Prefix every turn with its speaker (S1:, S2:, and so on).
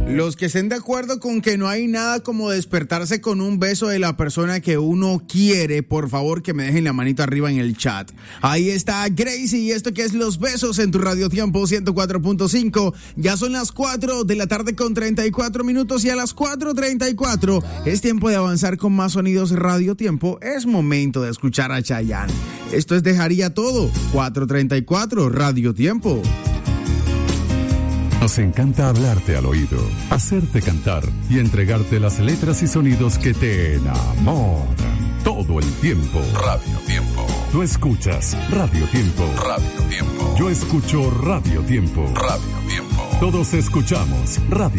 S1: Los que estén de acuerdo con que no hay nada como despertarse con un beso de la persona que uno quiere, por favor que me dejen la manito arriba en el chat. Ahí está Gracie y esto que es Los Besos en tu Radio Tiempo 104.5. Ya son las 4 de la tarde con 34 minutos y a las 4:34 es tiempo de avanzar con más sonidos Radio Tiempo. Es momento de escuchar a Chayanne. Esto es Dejaría Todo, 4:34 Radio Tiempo.
S2: Nos encanta hablarte al oído, hacerte cantar y entregarte las letras y sonidos que te enamoran todo el tiempo. Radio Tiempo. Tú escuchas Radio Tiempo. Radio Tiempo. Yo escucho Radio Tiempo. Radio Tiempo. Todos escuchamos Radio